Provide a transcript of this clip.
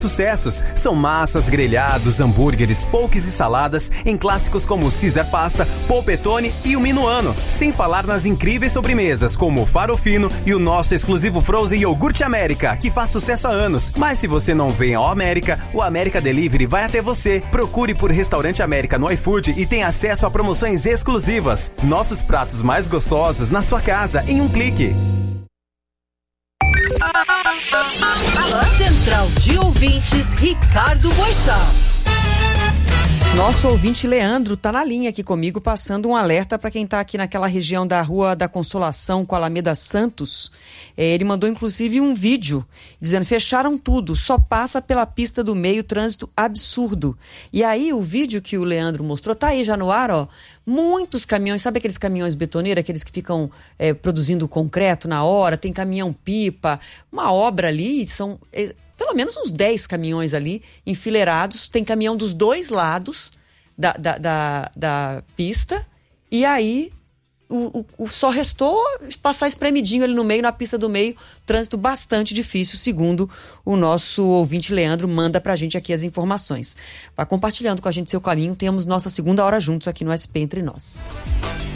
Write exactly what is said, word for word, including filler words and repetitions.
Sucessos são massas, grelhados, hambúrgueres, poques e saladas em clássicos como Caesar Pasta, Polpettone e o Minuano. Sem falar nas incríveis sobremesas como o Farofino e o nosso exclusivo Frozen Iogurte América, que faz sucesso há anos. Mas se você não vem ao América, o América Delivery vai até você. Procure por Restaurante América no iFood e tenha acesso a promoções exclusivas. Nossos pratos mais gostosos na sua casa em um clique. Central de Ouvintes, Ricardo Boixá. Nosso ouvinte Leandro tá na linha aqui comigo, passando um alerta para quem tá aqui naquela região da Rua da Consolação com a Alameda Santos. É, ele mandou inclusive um vídeo dizendo: fecharam tudo, só passa pela pista do meio, trânsito absurdo. E aí o vídeo que o Leandro mostrou tá aí já no ar, ó. Muitos caminhões, sabe aqueles caminhões betoneiros, aqueles que ficam é, produzindo concreto na hora, tem caminhão-pipa, uma obra ali, são... É, pelo menos uns dez caminhões ali, enfileirados. Tem caminhão dos dois lados da, da, da, da pista. E aí, o, o, o só restou passar espremidinho ali no meio, na pista do meio. Trânsito bastante difícil, segundo o nosso ouvinte Leandro. Manda pra gente aqui as informações. Vai compartilhando com a gente seu caminho. Temos nossa segunda hora juntos aqui no S P Entre Nós.